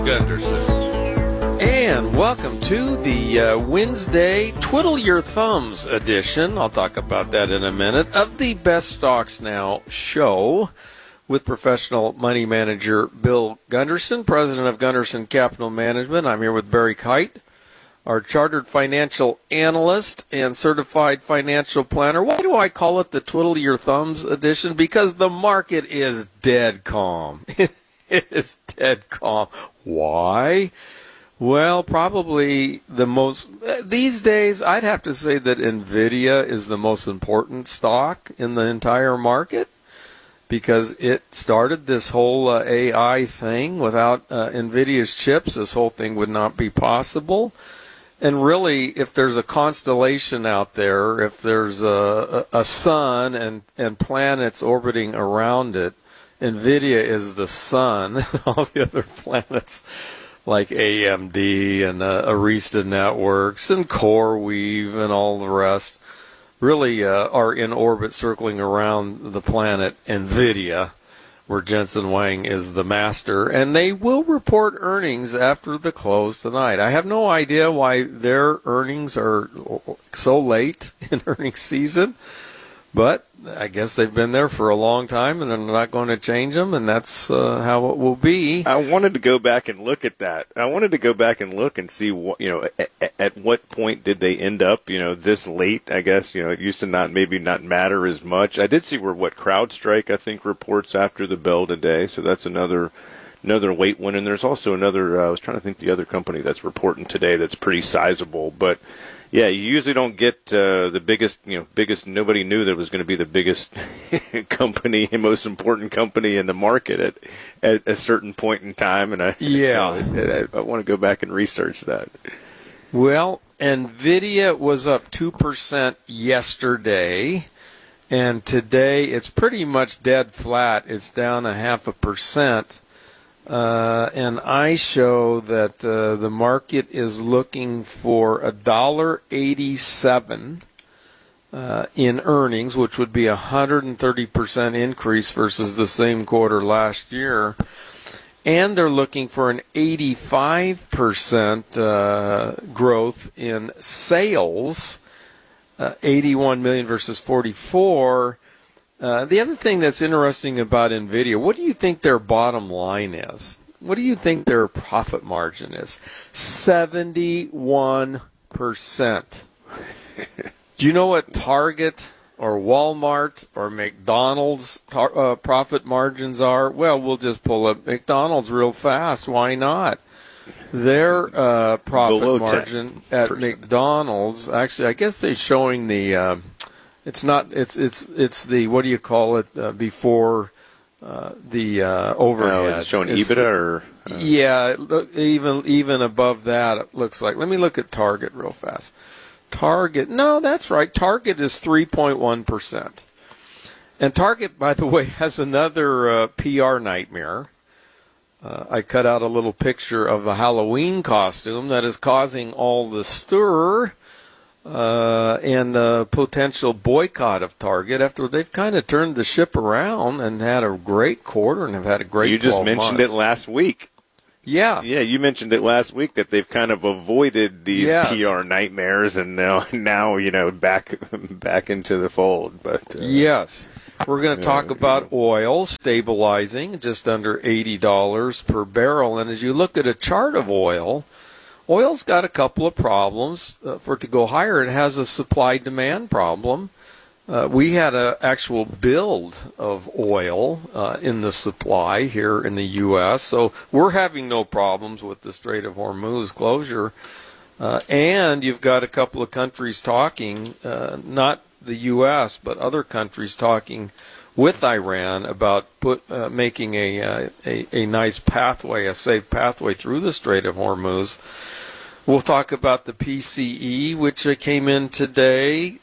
Gunderson. And welcome to the Wednesday Twiddle Your Thumbs edition. I'll talk about that in a minute. Of the Best Stocks Now show with professional money manager Bill Gunderson, president of Gunderson Capital Management. I'm here with Barry Kite, our chartered financial analyst and certified financial planner. Why do I call it the Twiddle Your Thumbs edition? Because the market is dead calm. It is dead calm. Why? Well, probably these days, I'd have to say that NVIDIA is the most important stock in the entire market because it started this whole AI thing. Without NVIDIA's chips, this whole thing would not be possible. And really, if there's a constellation out there, if there's a sun and planets orbiting around it, NVIDIA is the sun. All the other planets like AMD and Arista Networks and CoreWeave and all the rest really are in orbit circling around the planet NVIDIA, where Jensen Huang is the master. And they will report earnings after the close tonight. I have no idea why their earnings are so late in earnings season, but I guess they've been there for a long time, and they're not going to change them, and that's how it will be. I wanted to go back and look at that. I wanted to go back and look and see what, at what point did they end up, this late, I guess. It used to not matter as much. I did see what CrowdStrike, I think, reports after the bell today, so that's another late one. And there's also another, I was trying to think the other company that's reporting today that's pretty sizable, but yeah, you usually don't get the biggest, nobody knew that it was going to be the biggest company and most important company in the market at a certain point in time. And I want to go back and research that. Well, NVIDIA was up 2% yesterday, and today it's pretty much dead flat. It's down 0.5%. And I show that the market is looking for $1.87 in earnings, which would be 130% increase versus the same quarter last year. And they're looking for an 85% growth in sales, 81 million versus 44. The other thing that's interesting about NVIDIA, what do you think their bottom line is? What do you think their profit margin is? 71%. Do you know what Target or Walmart or McDonald's profit margins are? Well, we'll just pull up McDonald's real fast. Why not? Their profit margin at McDonald's, actually, I guess they're showing the... It's not. It's the, what do you call it before the overhead? It's showing EBITDA yeah, even above that it looks like. Let me look at Target real fast. Target. No, that's right. Target is 3.1%. And Target, by the way, has another PR nightmare. I cut out a little picture of a Halloween costume that is causing all the stir. And potential boycott of Target after they've kind of turned the ship around and had a great quarter and have had a great 12 months. You just mentioned it last week. Yeah. Yeah, you mentioned it last week that they've kind of avoided these PR nightmares and now back into the fold. But yes. We're going to talk about oil stabilizing just under $80 per barrel. And as you look at a chart of oil's got a couple of problems. For it to go higher, it has a supply-demand problem. We had an actual build of oil in the supply here in the U.S., so we're having no problems with the Strait of Hormuz closure. And you've got a couple of countries talking, not the U.S., but other countries talking with Iran about making a nice pathway, a safe pathway through the Strait of Hormuz. We'll talk about the PCE, which came in today.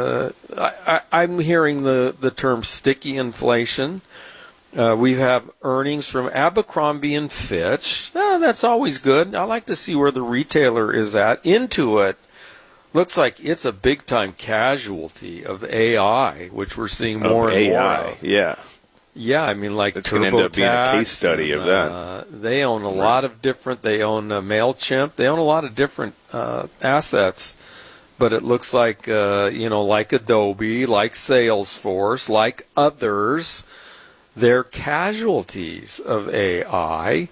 I'm hearing the term sticky inflation. We have earnings from Abercrombie and Fitch. That's always good. I like to see where the retailer is at. Intuit looks like it's a big-time casualty of AI, which we're seeing more and more of. Yeah. Yeah, I mean, like it's going to end up being a case study of that. They own a lot of different. They own MailChimp. They own a lot of different assets. But it looks like like Adobe, like Salesforce, like others, they're casualties of AI.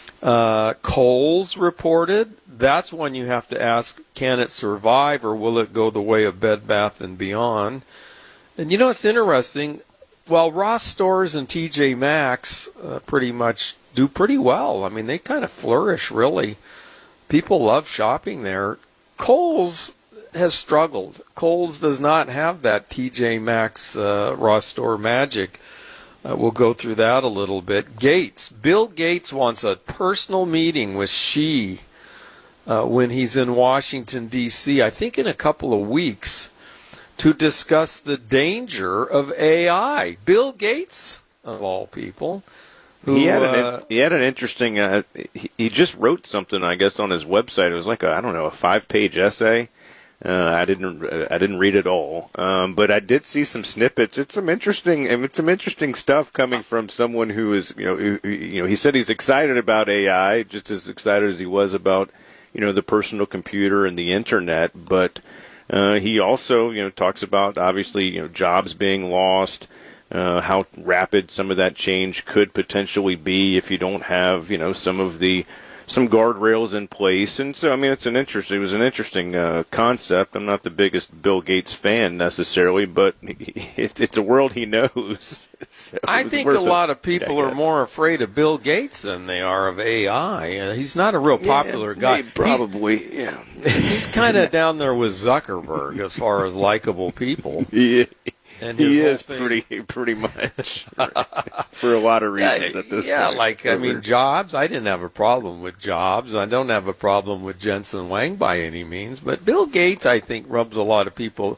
Kohl's reported. That's one you have to ask: can it survive, or will it go the way of Bed Bath and Beyond? And it's interesting. While Ross Stores and TJ Maxx pretty much do pretty well. I mean, they kind of flourish, really. People love shopping there. Kohl's has struggled. Kohl's does not have that TJ Maxx Ross Store magic. We'll go through that a little bit. Bill Gates wants a personal meeting with Xi when he's in Washington, D.C., I think in a couple of weeks, to discuss the danger of AI. Bill Gates, of all people. He had an interesting. He just wrote something, I guess, on his website. It was like a 5-page essay. I didn't read it all, but I did see some snippets. It's some interesting stuff coming from someone who is, he said he's excited about AI, just as excited as he was about, the personal computer and the internet. But he also, talks about obviously, jobs being lost. How rapid some of that change could potentially be if you don't have, some guardrails in place. And so, I mean, it was an interesting concept. I'm not the biggest Bill Gates fan necessarily, but it's a world he knows. So I think a lot of people are more afraid of Bill Gates than they are of AI. He's not a real popular guy. Probably, He's kind of down there with Zuckerberg as far as likable people. Yeah. And he is pretty much for a lot of reasons at this point. I mean, Jobs. I didn't have a problem with Jobs. I don't have a problem with Jensen Huang by any means. But Bill Gates, I think, rubs a lot of people.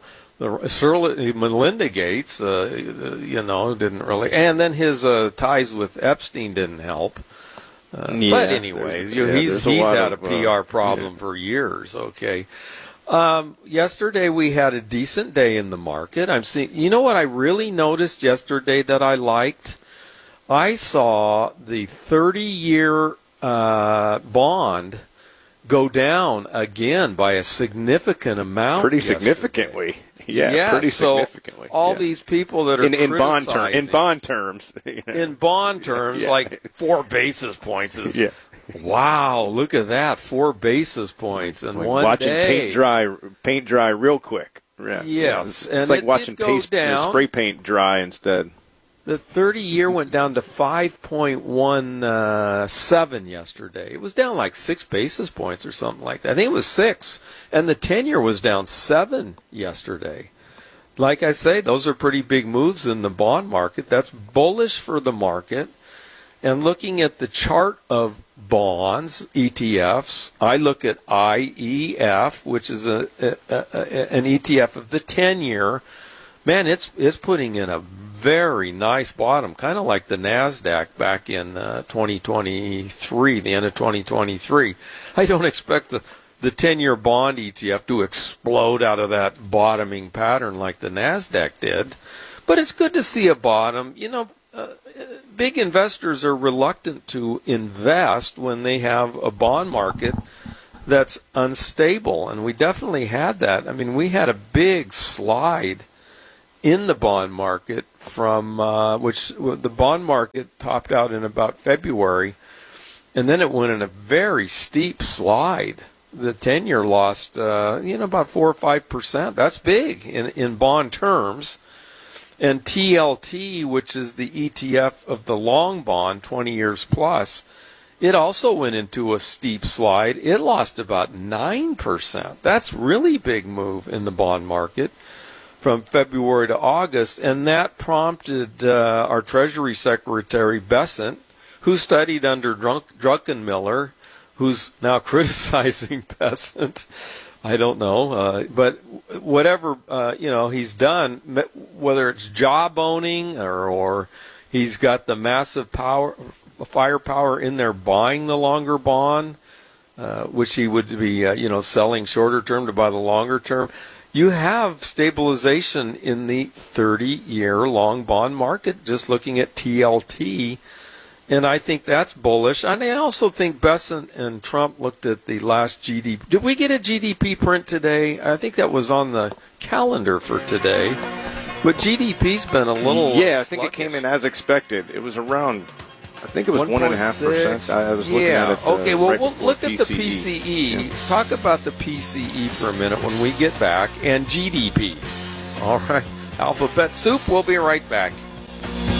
Melinda Gates, didn't really. And then his ties with Epstein didn't help. But anyways, he's had a PR problem for years. Okay. Yesterday we had a decent day in the market. I'm seeing, what I really noticed yesterday that I liked? I saw the 30-year significant go down again by a significant amount. Pretty significantly. Yeah, pretty significantly. All these people that are in bond terms, in bond terms, like 4 basis points is. Yeah. Wow, look at that, 4 basis points in one watching day. paint dry real quick. Yeah. Yes. It's like watching spray paint dry instead. The 30-year went down to 5.17 yesterday. It was down like 6 basis points or something like that. I think it was 6. And the 10-year was down 7 yesterday. Like I say, those are pretty big moves in the bond market. That's bullish for the market. And looking at the chart of bonds, ETFs, I look at IEF, which is an ETF of the 10-year. Man, it's putting in a very nice bottom, kind of like the NASDAQ back in 2023, the end of 2023. I don't expect the 10-year bond ETF to explode out of that bottoming pattern like the NASDAQ did. But it's good to see a bottom. Big investors are reluctant to invest when they have a bond market that's unstable, and we definitely had that. I mean, we had a big slide in the bond market from which the bond market topped out in about February, and then it went in a very steep slide. The 10-year lost, about 4 or 5%. That's big in bond terms. And TLT, which is the ETF of the long bond, 20 years plus, it also went into a steep slide. It lost about 9%. That's really big move in the bond market from February to August. And that prompted our Treasury Secretary, Bessent, who studied under Druckenmiller, who's now criticizing Bessent. I don't know, but whatever he's done, whether it's job owning or he's got the massive firepower in there buying the longer bond, which he would be selling shorter term to buy the longer term. you have stabilization in the 30-year long bond market, just looking at TLT. And I think that's bullish. And I also think Bessent and Trump looked at the last GDP. Did we get a GDP print today? I think that was on the calendar for today. But GDP's been a little I think sluggish. it came in as expected. It was around, I think it was 1.5%. I was looking at it. Okay, well, right we'll before look at the PCE. PCE. Yeah. Talk about the PCE for a minute when we get back, and GDP. All right. Alphabet Soup, we'll be right back.